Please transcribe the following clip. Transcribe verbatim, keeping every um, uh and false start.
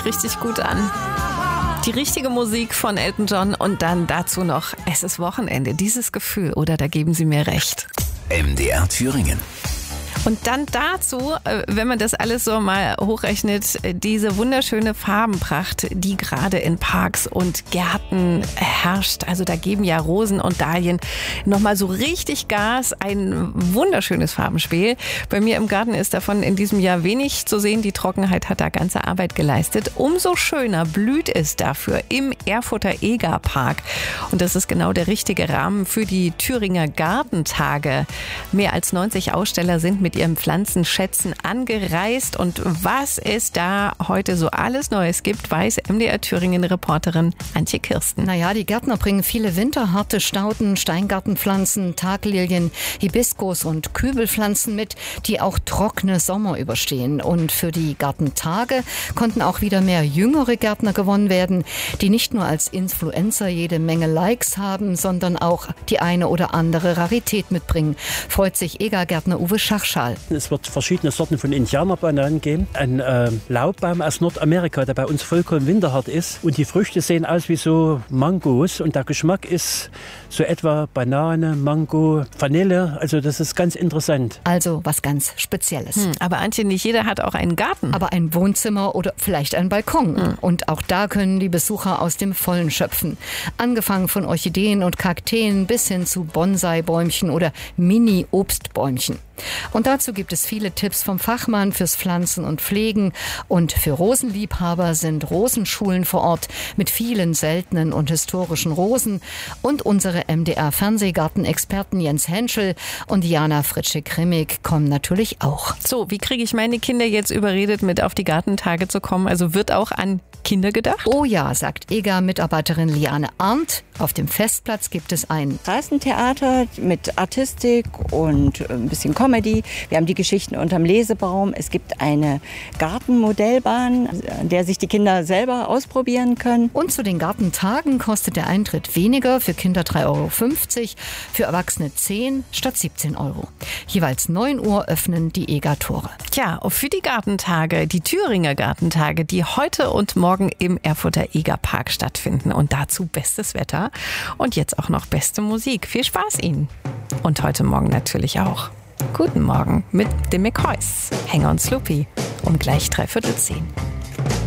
richtig gut an. Die richtige Musik von Elton John und dann dazu noch, es ist Wochenende. Dieses Gefühl, oder da geben Sie mir recht. M D R Thüringen. Und dann dazu, wenn man das alles so mal hochrechnet, diese wunderschöne Farbenpracht, die gerade in Parks und Gärten herrscht. Also da geben ja Rosen und Dahlien nochmal so richtig Gas. Ein wunderschönes Farbenspiel. Bei mir im Garten ist davon in diesem Jahr wenig zu sehen. Die Trockenheit hat da ganze Arbeit geleistet. Umso schöner blüht es dafür im Erfurter Egerpark. Und das ist genau der richtige Rahmen für die Thüringer Gartentage. Mehr als neunzig Aussteller sind mit mit ihren Pflanzenschätzen angereist. Und was es da heute so alles Neues gibt, weiß M D R Thüringen-Reporterin Antje Kirsten. Naja, die Gärtner bringen viele winterharte Stauden, Steingartenpflanzen, Taglilien, Hibiskus und Kübelpflanzen mit, die auch trockene Sommer überstehen. Und für die Gartentage konnten auch wieder mehr jüngere Gärtner gewonnen werden, die nicht nur als Influencer jede Menge Likes haben, sondern auch die eine oder andere Rarität mitbringen. Freut sich Egergärtner Uwe Schachschal. Es wird verschiedene Sorten von Indianerbananen geben. Ein äh, Laubbaum aus Nordamerika, der bei uns vollkommen winterhart ist. Und die Früchte sehen aus wie so Mangos. Und der Geschmack ist so etwa Banane, Mango, Vanille. Also das ist ganz interessant. Also was ganz Spezielles. Hm, aber Antje, nicht jeder hat auch einen Garten. Aber ein Wohnzimmer oder vielleicht einen Balkon. Hm. Und auch da können die Besucher aus dem Vollen schöpfen. Angefangen von Orchideen und Kakteen bis hin zu Bonsai-Bäumchen oder Mini-Obstbäumchen. Und dazu gibt es viele Tipps vom Fachmann fürs Pflanzen und Pflegen. Und für Rosenliebhaber sind Rosenschulen vor Ort mit vielen seltenen und historischen Rosen. Und unsere M D R-Fernsehgartenexperten Jens Henschel und Jana Fritsche-Krimmig kommen natürlich auch. So, wie kriege ich meine Kinder jetzt überredet, mit auf die Gartentage zu kommen? Also wird auch an Kinder gedacht? Oh ja, sagt E G A-Mitarbeiterin Liane Arndt. Auf dem Festplatz gibt es ein Straßentheater mit Artistik und ein bisschen Comedy. Wir haben die Geschichten unterm Lesebaum. Es gibt eine Gartenmodellbahn, an der sich die Kinder selber ausprobieren können. Und zu den Gartentagen kostet der Eintritt weniger. Für Kinder drei Euro fünfzig, für Erwachsene zehn statt siebzehn Euro. Jeweils neun Uhr öffnen die E G A-Tore. Tja, für die Gartentage, die Thüringer Gartentage, die heute und morgen im Erfurter Egerpark stattfinden. Und dazu bestes Wetter und jetzt auch noch beste Musik. Viel Spaß Ihnen. Und heute Morgen natürlich auch. Guten Morgen mit den McCoys, Hänger und Sloopy um gleich dreiviertel zehn.